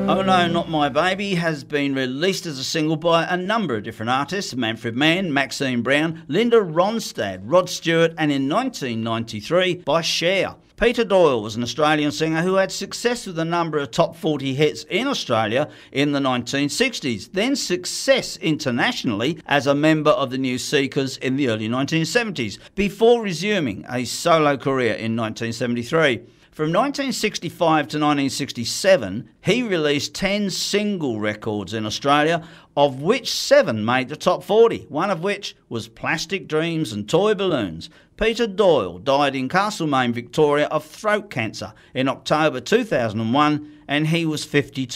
Oh No, Not My Baby has been released as a single by a number of different artists: Manfred Mann, Maxine Brown, Linda Ronstadt, Rod Stewart, and in 1993 by Cher. Peter Doyle was an Australian singer who had success with a number of top 40 hits in Australia in the 1960s, then success internationally as a member of the New Seekers in the early 1970s, before resuming a solo career in 1973. From 1965 to 1967, he released 10 single records in Australia, of which 7 made the top 40, one of which was Plastic Dreams and Toy Balloons. Peter Doyle died in Castlemaine, Victoria of throat cancer in October 2001, and he was 52.